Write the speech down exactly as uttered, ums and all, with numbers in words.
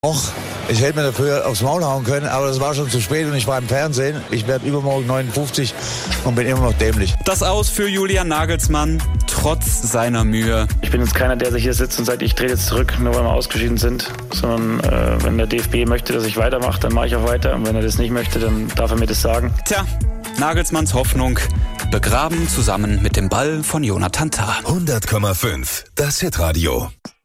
Och, ich hätte mir dafür aufs Maul hauen können, aber das war schon zu spät und ich war im Fernsehen. Ich werde übermorgen neunundfünfzig und bin immer noch dämlich. Das Aus für Julian Nagelsmann, trotz seiner Mühe. Ich bin jetzt keiner, der sich hier sitzt und sagt, ich drehe jetzt zurück, nur weil wir ausgeschieden sind. Sondern äh, wenn der D F B möchte, dass ich weitermache, dann mache ich auch weiter. Und wenn er das nicht möchte, dann darf er mir das sagen. Tja, Nagelsmanns Hoffnung begraben zusammen mit dem Ball von Jonathan Tah. hundert Komma fünf, das Hitradio.